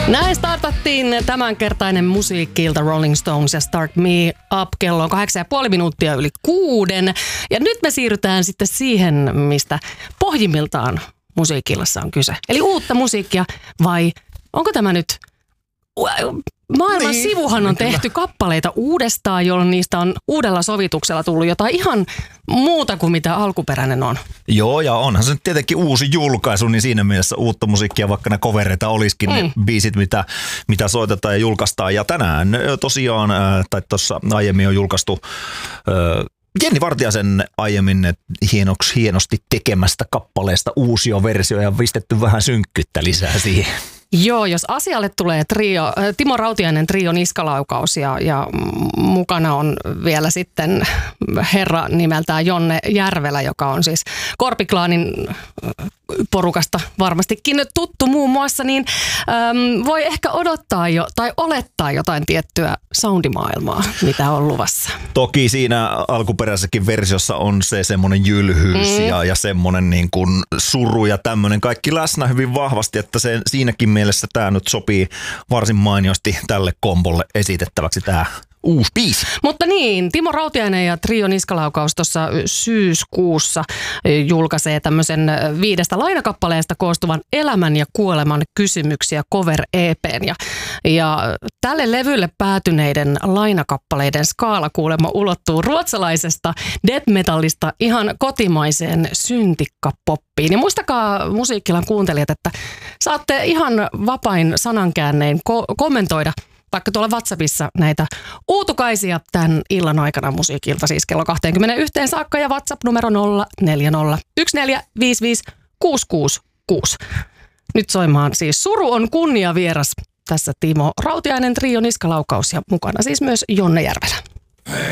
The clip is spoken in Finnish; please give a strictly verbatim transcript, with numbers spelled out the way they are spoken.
Näin startattiin tämänkertainen musiikki-ilta Rolling Stones ja Start Me Up. Kello on kahdeksan ja puoli minuuttia yli kuuden. Ja nyt me siirrytään sitten siihen, mistä pohjimmiltaan musiikki-illassa on kyse. Eli uutta musiikkia vai onko tämä nyt... Maailman niin, sivuhan on tehty kappaleita uudestaan, jolloin niistä on uudella sovituksella tullut jotain ihan muuta kuin mitä alkuperäinen on. Joo, ja onhan se nyt tietenkin uusi julkaisu, niin siinä mielessä uutta musiikkia, vaikka ne covereita olisikin, mm. ne biisit, mitä, mitä soitetaan ja julkaistaan. Ja tänään tosiaan, tai tuossa aiemmin on julkaistu Jenni Vartiaisen aiemmin hienoksi, hienosti tekemästä kappaleesta uusia versioja ja pistetty vähän synkkyyttä lisää siihen. Joo, jos asialle tulee trio, Timo Rautiainen trio niskalaukaus ja, ja mukana on vielä sitten herra nimeltään Jonne Järvelä, joka on siis Korpiklaanin porukasta varmastikin tuttu muun muassa, niin äm, voi ehkä odottaa jo tai olettaa jotain tiettyä soundimaailmaa, mitä on luvassa. Toki siinä alkuperäisessäkin versiossa on se semmoinen jylhyys mm. ja, ja semmoinen niin kuin suru ja tämmöinen kaikki läsnä hyvin vahvasti, että se, siinäkin mielessä tämä nyt sopii varsin mainiosti tälle kombolle esitettäväksi tämä uusi biisi. Mutta niin, Timo Rautiainen ja Trio Niskalaukaus tuossa syyskuussa julkaisee tämmöisen viidestä lainakappaleesta koostuvan Elämän ja kuoleman kysymyksiä cover-E P:n. Ja, ja tälle levylle päätyneiden lainakappaleiden skaala kuulemma ulottuu ruotsalaisesta death metallista ihan kotimaiseen syntikkapoppiin. Ja muistakaa musiikkilan kuuntelijat, että saatte ihan vapain sanankäännein ko- kommentoida vaikka tuolla WhatsAppissa näitä uutukaisia tämän illan aikana musiikilta, siis kello kaksikymmentäyksi saakka ja WhatsApp-numero nolla neljä nolla yksi neljä viisi viisi kuusi kuusi kuusi. Nyt soimaan siis Suru on kunnia vieras. Tässä Timo Rautiainen, Trio Niskalaukaus ja mukana siis myös Jonne Järvelä.